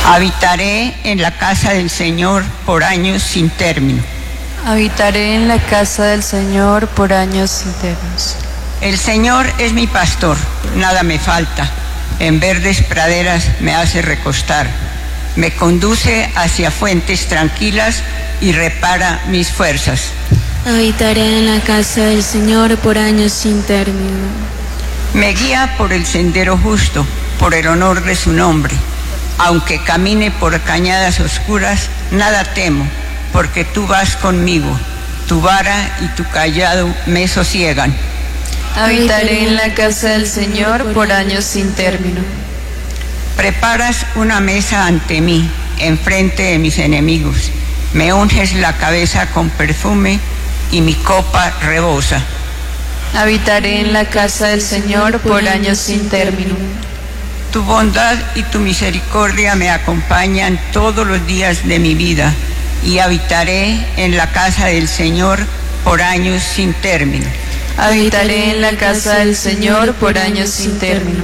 Habitaré en la casa del Señor por años sin término. Habitaré en la casa del Señor por años sin término. El Señor es mi pastor, nada me falta. En verdes praderas me hace recostar. Me conduce hacia fuentes tranquilas y repara mis fuerzas. Habitaré en la casa del Señor por años sin término. Me guía por el sendero justo, por el honor de su nombre. Aunque camine por cañadas oscuras, nada temo, porque tú vas conmigo. Tu vara y tu cayado me sosiegan. Habitaré en la casa del Señor por años sin término. Preparas una mesa ante mí, enfrente de mis enemigos. Me unges la cabeza con perfume y mi copa rebosa. Habitaré en la casa del Señor por años sin término. Tu bondad y tu misericordia me acompañan todos los días de mi vida, y habitaré en la casa del Señor por años sin término. Habitaré en la casa del Señor por años sin término.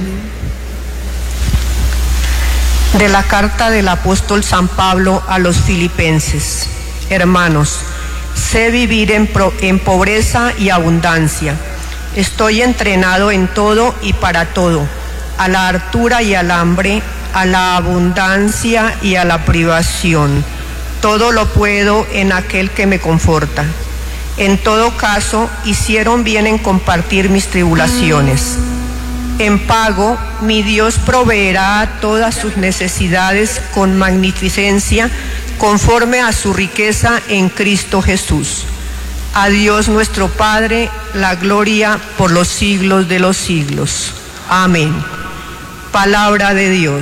De la carta del apóstol San Pablo a los Filipenses. Hermanos, sé vivir en pobreza y abundancia. Estoy entrenado en todo y para todo, a la hartura y al hambre, a la abundancia y a la privación. Todo lo puedo en aquel que me conforta. En todo caso, hicieron bien en compartir mis tribulaciones. En pago, mi Dios proveerá todas sus necesidades con magnificencia, conforme a su riqueza en Cristo Jesús. A Dios nuestro Padre, la gloria por los siglos de los siglos. Amén. Palabra de Dios.